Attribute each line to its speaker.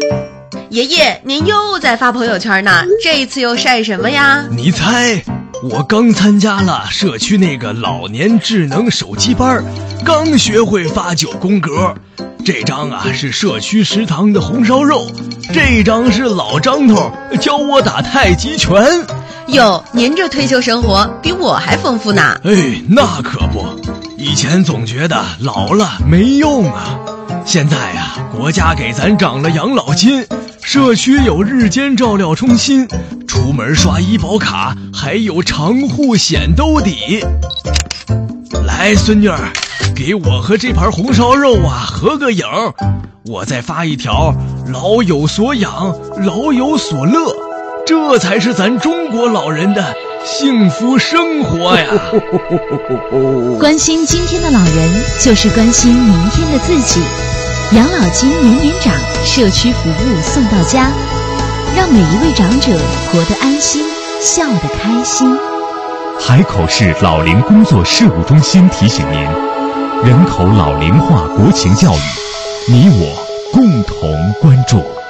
Speaker 1: 爷爷，您又在发朋友圈呢，这一次又晒什么呀？
Speaker 2: 你猜，我刚参加了社区那个老年智能手机班，刚学会发9宫格。这张啊是社区食堂的红烧肉，这张是老张头教我打太极拳。
Speaker 1: 哟，您这退休生活比我还丰富呢。
Speaker 2: 哎，那可不，以前总觉得老了没用啊，现在啊，国家给咱涨了养老金，社区有日间照料中心，出门刷医保卡还有长户险兜底。来，孙女儿，给我和这盘红烧肉啊合个影，我再发一条老有所养，老有所乐，这才是咱中国老人的幸福生活呀。
Speaker 3: 关心今天的老人，就是关心明天的自己。养老金年年涨，社区服务送到家，让每一位长者活得安心，笑得开心。
Speaker 4: 海口市老龄工作事务中心提醒您，人口老龄化国情教育，你我共同关注。